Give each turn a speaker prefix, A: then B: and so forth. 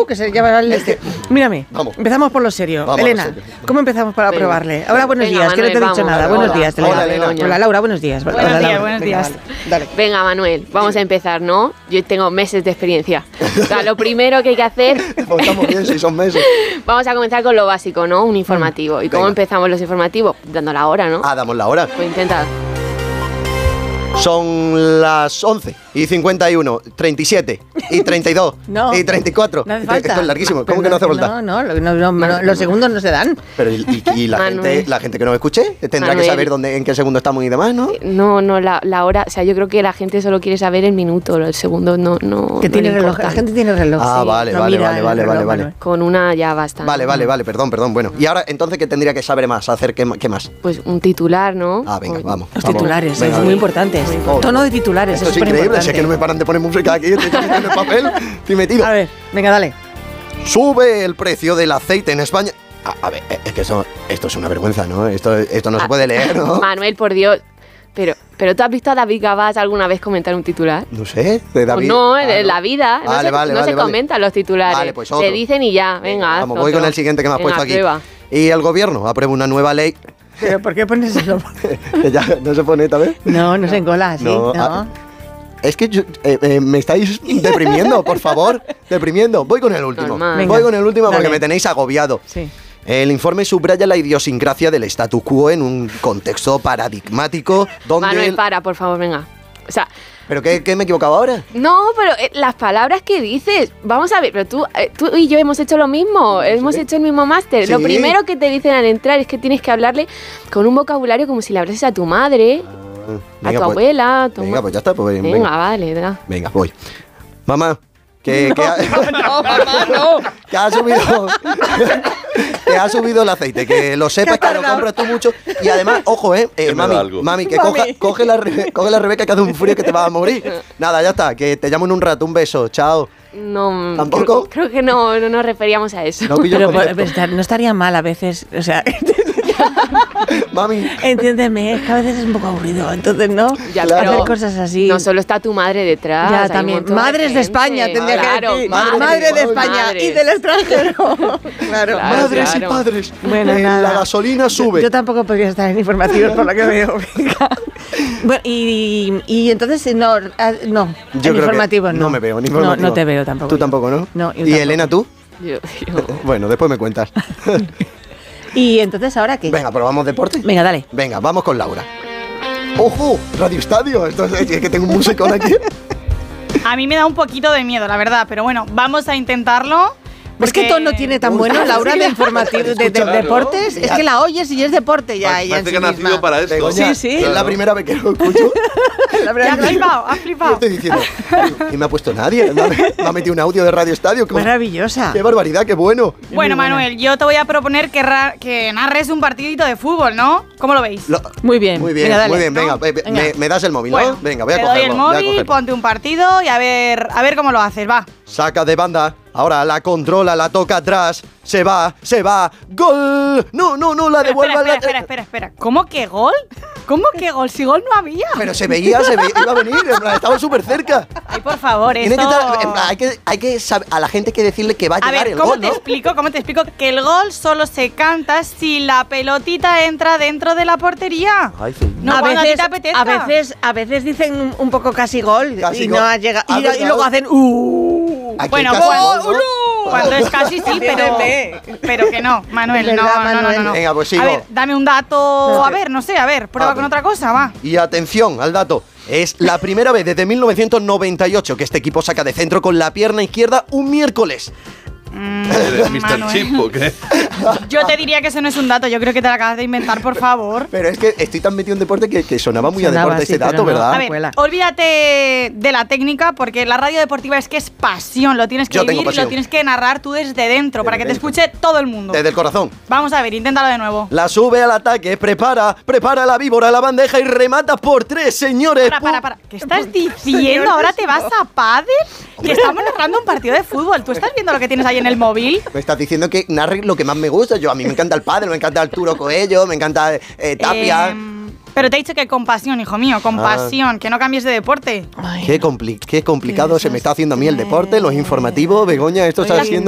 A: que se llama el... Mírame,
B: Vamos.
A: empezamos por lo serio.
B: Vamos,
A: Elena,
B: lo serio.
A: ¿cómo empezamos para probarle? Ahora, buenos
C: Venga,
A: días, que no te he
C: Manuel,
A: dicho
C: vamos,
A: nada.
C: hola.
A: Buenos días,
B: Hola, Elena.
A: Hola, Laura, buenos días.
D: Buenos
A: Hola,
D: días,
A: Laura.
D: buenos
A: Venga,
D: días.
A: Dale.
C: Venga, Manuel, vamos a empezar, ¿no? Yo tengo meses de experiencia. O sea, lo primero que hay que hacer...
B: Pues estamos bien, si son meses.
C: Vamos a comenzar con lo básico, ¿no? Un informativo. ¿Y cómo
B: Venga.
C: empezamos los informativos? Dando la hora, ¿no?
B: Ah, damos la hora.
C: Pues intenta.
B: Son las 11 y 51, 37 y 32
A: No.
B: y 34.
A: No hace falta.
B: Esto es larguísimo. ¿Cómo
A: Pero
B: que no hace falta?
A: No, los segundos no se dan.
B: Pero y
C: Manuel.
B: la gente que nos escuche tendrá
C: Manuel.
B: que saber en qué segundo estamos y demás, ¿no?
C: No, la hora... O sea, yo creo que la gente solo quiere saber el minuto, el segundo no
A: Que
C: no
A: tiene
C: le
A: reloj.
C: importa.
A: La gente tiene reloj.
B: Ah,
A: sí.
B: vale,
A: No
B: vale,
A: mira
B: vale,
A: el
B: vale,
A: reloj,
B: vale, vale.
A: Manuel.
C: Con una ya basta.
B: Vale, perdón. Bueno, y ahora, entonces, ¿qué tendría que saber más? Hacer qué más?
C: Pues un titular, ¿no?
B: Ah, venga, vamos.
A: Los
B: vamos.
A: titulares,
B: Venga,
A: es muy importantes.
B: Joder.
A: Tono de titulares,
B: Esto es
A: súper
B: increíble,
A: importante.
B: si es que no me paran de poner música aquí, estoy metiendo en el papel, estoy metido.
A: A ver, venga, dale.
B: Sube el precio del aceite en España. A ver, es que esto es una vergüenza, ¿no? Esto no se puede leer, ¿no?
C: Manuel, por Dios. Pero ¿tú has visto a David Gabás alguna vez comentar un titular?
B: No sé, de David.
C: Pues no,
B: Ah,
C: en la vida.
B: Vale,
C: no se comentan los titulares.
B: Vale, pues otro.
C: Se dicen y ya. Venga, haz
B: Vamos, voy
C: otro.
B: con el siguiente que me has
C: Venga,
B: puesto aquí.
C: prueba.
B: Y el gobierno aprueba una nueva ley.
A: ¿Pero por qué pones eso?
B: Que ya no se pone esta vez.
A: No se encola así.
B: No,
A: No.
B: Es que me estáis deprimiendo, por favor. Deprimiendo. Voy con el último.
C: Normal.
A: Venga,
B: Voy con el último porque
A: dale.
B: me tenéis agobiado.
A: Sí.
B: El informe subraya la idiosincrasia del statu quo en un contexto paradigmático donde...
C: Manuel, para, por favor, venga. O sea,
B: ¿Pero qué me he equivocado ahora?
C: no, pero las palabras que dices, vamos a ver, pero tú y yo hemos hecho lo mismo, hemos hecho el mismo máster.
B: Sí.
C: Lo primero que te dicen al entrar es que tienes que hablarle con un vocabulario como si le hablases a tu madre, a tu abuela, a tu
B: Venga, pues ya está. Pues,
C: Venga, vale, venga.
B: Venga, voy. Mamá, que
A: No, mamá, no.
B: que ha subido que ha subido el aceite, que lo sepas,
A: Que ha
B: que lo
A: tardado.
B: compras tú mucho. Y además, ojo,
E: me da algo.
B: mami, que
A: Mami.
B: coge la Rebeca, que hace un frío que te va a morir. Nada, ya está, que te llamo en un rato, un beso, chao.
C: No,
B: ¿Tampoco?
C: Creo que no nos referíamos a eso.
B: No pillo
A: Pero
B: el concepto.
A: no estaría mal a veces, o sea,
B: Mami,
A: entiéndeme, es que a veces es un poco aburrido, entonces no,
C: Ya,
B: Claro.
C: pero
A: hacer cosas así.
C: no solo está tu madre detrás.
A: Ya,
C: hay un
A: también.
C: montón
A: Madres de
C: gente.
A: España, tendría
C: Claro,
A: que decir.
B: madres.
A: Madre de España
C: Madres.
A: y del extranjero. Claro.
C: Claro.
B: madres y padres.
A: Bueno, nada.
B: La gasolina sube.
A: Yo tampoco podría estar en informativos por lo que veo. Venga. Bueno, y entonces no,
B: Yo
A: en
B: creo que
A: informativos no.
B: no me veo en informativos.
A: No te veo tampoco.
B: Tú tampoco, ¿no?
A: No, yo
B: ¿Y
A: tampoco.
B: Elena, tú?
C: Yo-
B: Bueno, después me cuentas.
A: ¿Y entonces ahora qué?
B: Venga, ¿probamos deporte?
A: Venga, dale.
B: Venga, vamos con Laura. ¡Ojo! Radio Estadio. Esto es que tengo un musicón aquí.
D: A mí me da un poquito de miedo, la verdad, pero bueno, vamos a intentarlo.
A: Es que tono tiene tan bueno, Laura, de informativos, de
E: Claro.
A: deportes. Es que la oyes y es deporte ya. ella en
E: Parece
A: sí
E: que ha nacido
A: misma.
E: para esto.
B: Begoña,
A: Sí, sí.
B: Es la primera vez que lo escucho.
A: La
D: Ya
A: verdad
D: has
A: que-
D: flipado, has
B: Yo
D: flipado.
B: estoy diciendo, ¿y me ha puesto nadie? Me ha metido un audio de Radio Estadio.
A: Maravillosa.
B: ¡Qué barbaridad, qué bueno!
D: Bueno, Manuel, yo te voy a proponer que narres un partidito de fútbol, ¿no? ¿Cómo lo veis?
A: Muy bien.
B: Muy bien,
A: Venga, dale.
B: muy bien. Venga,
A: ¿No? Venga.
B: Me das el móvil,
D: Bueno,
B: ¿no? Venga, voy a
D: te
B: cogerlo.
D: doy el
B: voy a
D: móvil,
B: cogerlo.
D: ponte un partido y a ver cómo lo haces, va.
B: Saca de banda. Ahora la controla, la toca atrás. Se va. ¡Gol! No, la devuelve.
D: Espera. ¿Cómo que gol? ¿Cómo que gol? Si gol no había.
B: Pero se veía, iba a venir. En plan, estaba súper cerca.
D: Ay, por favor,
B: Tiene
D: esto...
B: que estar- en plan, hay que saber, a la gente hay que decirle que va a
D: A
B: llegar
D: ver,
B: el
D: ¿cómo
B: gol,
D: te
B: ¿no?
D: explico? ¿Cómo te explico? Que el gol solo se canta si la pelotita entra dentro de la portería.
B: Ay, sí.
D: No cuando a ti te apetezca.
A: a veces dicen un poco casi gol
B: Casi
A: y
B: gol.
A: no ha llegado.
B: Ah,
A: Y
B: ¿verdad?
A: luego hacen
B: Aquí
D: Bueno,
B: casi
D: gol,
B: gol, ¿no?
D: Cuando es casi sí, pero que no, Manuel,
A: Es verdad,
D: no.
A: Manuel.
B: Venga, pues sigo.
D: A ver, dame un dato, a ver, no sé, prueba
B: A
D: con
B: ver.
D: otra cosa, va.
B: Y atención al dato. Es la primera vez desde 1998 que este equipo saca de centro con la pierna izquierda un miércoles.
E: ¿Eres Mr.
D: Manuel.
E: Chip o qué?
D: Yo te diría que eso no es un dato, yo creo que te lo acabas de inventar, por favor.
B: Pero es que estoy tan metido en deporte que sonaba muy a
A: Sonaba,
B: deporte
A: sí,
B: este
A: pero
B: dato,
A: no.
B: ¿verdad?
D: A ver,
A: Cuela.
D: olvídate de la técnica porque la radio deportiva es que es pasión, lo tienes que
B: Yo tengo
D: vivir y
B: pasión.
D: lo tienes que narrar tú desde dentro para que te
B: dentro.
D: escuche todo el mundo.
B: Desde el corazón.
D: Vamos a ver, inténtalo de nuevo.
B: La sube al ataque, prepara la víbora, la bandeja y remata por 3, señores.
D: Para. ¿Qué estás diciendo? ¿Ahora te vas a pádel? Que estamos narrando un partido de fútbol. ¿Tú estás viendo lo que tienes ahí en el móvil?
B: Me estás diciendo que narre lo que más me gusta. A mí me encanta el pádel, me encanta Arturo Coello, me encanta Tapia.
D: Pero te he dicho que con pasión, hijo mío, con pasión, que no cambies de deporte.
A: Ay,
B: Qué complicado se me está haciendo a mí el deporte, los informativos. Begoña, esto está
A: Oye,
B: siendo...